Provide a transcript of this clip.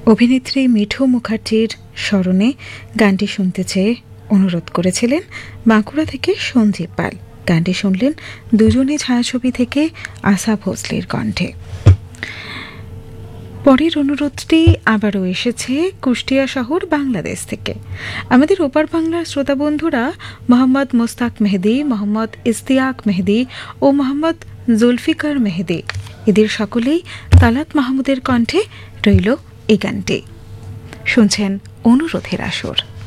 অভিনেত্রী মিঠু মুখার্জির স্মরণে গানটি শুনতে চেয়ে অনুরোধ করেছিলেন বাঁকুড়া থেকে সঞ্জীব পাল। গানটি শুনলেন দুজনে ছায়াছবি থেকে আশা ভোসলের কণ্ঠে। পরের অনুরোধটি আবারও এসেছে কুষ্টিয়া শহর বাংলাদেশ থেকে। আমাদের ওপার বাংলার শ্রোতা বন্ধুরা মোহাম্মদ মোস্তাক মেহেদি, মোহাম্মদ ইস্তিয়াক মেহেদি ও মোহাম্মদ জুলফিকার মেহেদি, এদের সকলেই তালাত মাহমুদের কণ্ঠে রইল এই গানটি। শুনছেন অনুরোধের আসর।